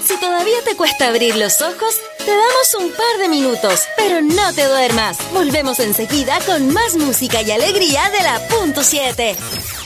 Si todavía te cuesta abrir los ojos, te damos un par de minutos, pero no te duermas. Volvemos enseguida con más música y alegría de la Punto 7.